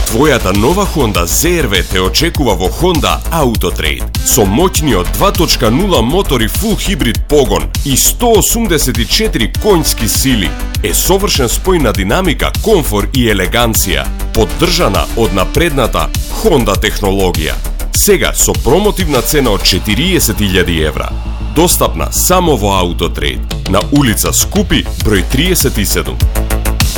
Твојата нова Honda CR-V те очекува во Honda Autotrade со моќниот 2.0 мотор и фул хибрид погон и 184 конјски сили. Е совршен спој на динамика, комфор и елеганција, поддржана од напредната Honda технологија. Сега со промотивна цена од 40.000 евра. Достапна само во Autotrade на улица Скупи, број 37.